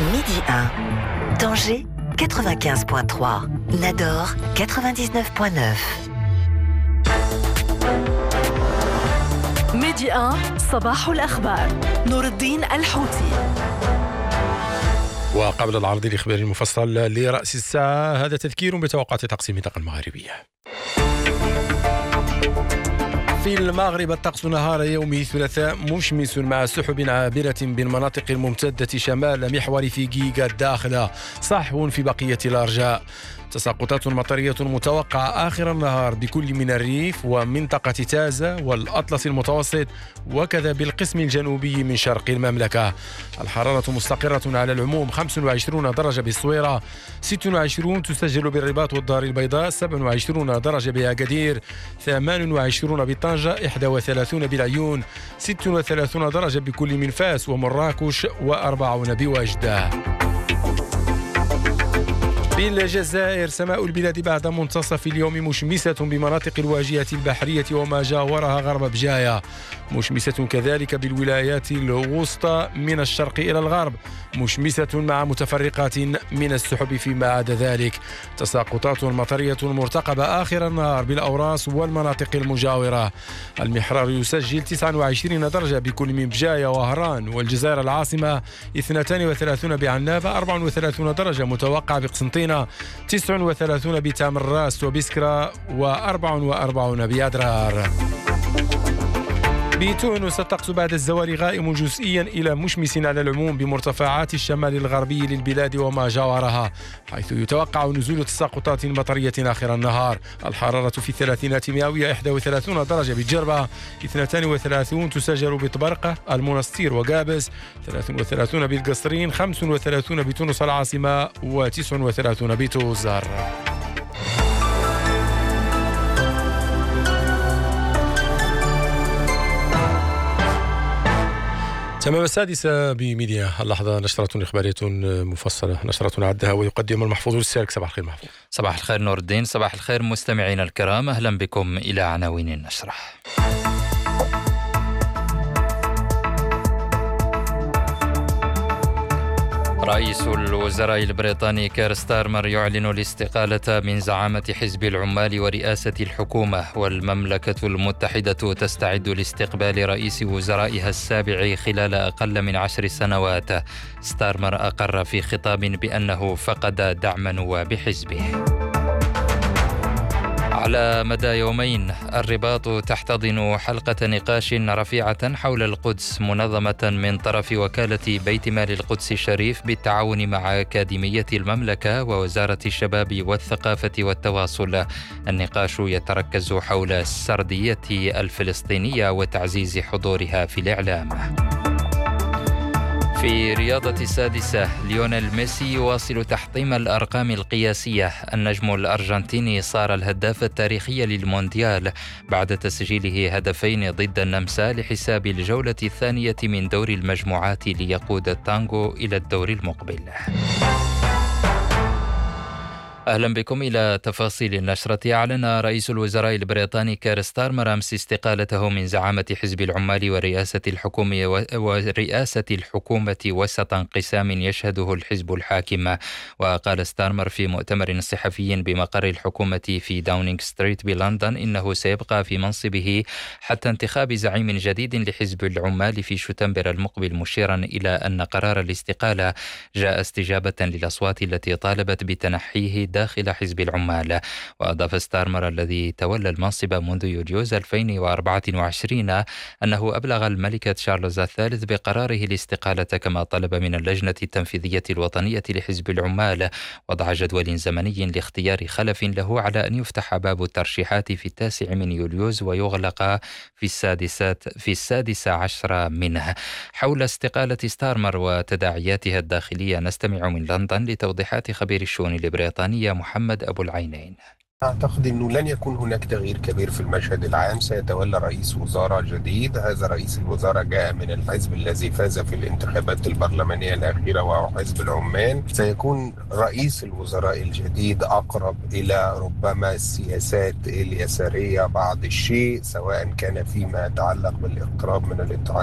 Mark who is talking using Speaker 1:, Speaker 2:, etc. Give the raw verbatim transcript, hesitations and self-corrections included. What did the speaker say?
Speaker 1: Midi un. Tanger quatre-vingt-quinze virgule trois. Nador quatre-vingt-dix-neuf virgule neuf.
Speaker 2: ميدي واحد صباح الأخبار. نور الدين الحوتي.
Speaker 3: وقبل العرض الإخباري المفصل لرأس الساعة، هذا تذكير بتوقعات طقس المنطقة المغربية. في المغرب الطقس نهار يوم الثلاثاء مشمس مع سحب عابرة بالمناطق الممتدة شمال محور فيقيقة الداخلة، صحو في بقية الأرجاء. تساقطات مطرية متوقعة آخر النهار بكل من الريف ومنطقة تازة والأطلس المتوسط، وكذا بالقسم الجنوبي من شرق المملكة. الحرارة مستقرة على العموم، خمسة وعشرين درجة بالصويرة، ستة وعشرين تسجل بالرباط والدار البيضاء، سبعة وعشرين درجة بأكادير، ثمانية وعشرين بطنجة، إحدى وثلاثين بالعيون، ستة وثلاثين درجة بكل من فاس ومراكش، وأربعين بوجدة. بالجزائر سماء البلاد بعد منتصف اليوم مشمسة بمناطق الواجهة البحرية وما جاورها غرب بجاية، مشمسة كذلك بالولايات الوسطى من الشرق إلى الغرب، مشمسة مع متفرقات من السحب فيما عدا ذلك. تساقطات مطرية مرتقبة آخر النهار بالأوراس والمناطق المجاورة. المحرار يسجل تسعة وعشرين درجة بكل من بجاية وهران والجزائر العاصمة، اثنتين وثلاثين بعنابة، أربعة وثلاثين درجة متوقع بقسنطينة، تسعة وثلاثين بتامراست وبسكرة، وأربعة وأربعين بأدرار. بتونس الطقس بعد الزوال غائم جزئيا إلى مشمس على العموم بمرتفعات الشمال الغربي للبلاد وما جاورها، حيث يتوقع نزول تساقطات مطرية آخر النهار. الحرارة في الثلاثينات مئوية، إحدى وثلاثين درجة بالجربة، اثنتين وثلاثين تسجل بطبرقة، المنستير وقابس، ثلاثة وثلاثين بالقصرين، خمسة وثلاثين بتونس العاصمة، وتسعة وثلاثين بتوزر. تمام السادسة بميديا اللحظة، نشرة إخبارية مفصلة، نشرة عدها ويقدم المحفوظ السارك. صباح الخير محفوظ.
Speaker 4: صباح الخير نور الدين، صباح الخير مستمعينا الكرام، أهلا بكم إلى عناوين النشرة. رئيس الوزراء البريطاني كير ستارمر يعلن الاستقالة من زعامة حزب العمال ورئاسة الحكومة، والمملكة المتحدة تستعد لاستقبال رئيس وزرائها السابع خلال أقل من عشر سنوات. ستارمر أقر في خطاب بأنه فقد دعم نواب حزبه. على مدى يومين الرباط تحتضن حلقة نقاش رفيعة حول القدس منظمة من طرف وكالة بيت مال القدس الشريف بالتعاون مع أكاديمية المملكة ووزارة الشباب والثقافة والتواصل. النقاش يتركز حول السردية الفلسطينية وتعزيز حضورها في الإعلام. في رياضة السادسة، ليونيل ميسي يواصل تحطيم الأرقام القياسية. النجم الأرجنتيني صار الهداف التاريخي للمونديال بعد تسجيله هدفين ضد النمسا لحساب الجولة الثانية من دور المجموعات ليقود التانغو إلى الدور المقبل. أهلا بكم إلى تفاصيل النشرة. أعلن رئيس الوزراء البريطاني كير ستارمر أمس استقالته من زعامة حزب العمال ورئاسة الحكومة ورئاسة الحكومة وسط انقسام يشهده الحزب الحاكم. وقال ستارمر في مؤتمر صحفي بمقر الحكومة في داونينغ ستريت بلندن إنه سيبقى في منصبه حتى انتخاب زعيم جديد لحزب العمال في شتنبر المقبل، مشيرا إلى أن قرار الاستقالة جاء استجابة للأصوات التي طالبت بتنحيه داخل حزب العمال. وأضاف ستارمر الذي تولى المنصب منذ يوليوز ألفين وأربعة وعشرين أنه أبلغ الملكة تشارلز الثالث بقراره الاستقالة، كما طلب من اللجنة التنفيذية الوطنية لحزب العمال وضع جدول زمني لاختيار خلف له على أن يفتح باب الترشيحات في التاسع من يوليوز ويغلق في السادسات في السادس عشر منه. حول استقالة ستارمر وتداعياتها الداخلية نستمع من لندن لتوضيحات خبير الشؤون البريطانية محمد أبو العينين.
Speaker 5: أعتقد أنه لن يكون هناك تغيير كبير في المشهد العام. سيتولى رئيس وزراء جديد. هذا رئيس الوزراء جاء من الحزب الذي فاز في الانتخابات البرلمانية الأخيرة وهو حزب العمال. سيكون رئيس الوزراء الجديد أقرب إلى ربما السياسات اليسارية بعض الشيء، سواء كان فيما يتعلق بالاقتراب من الاتحاد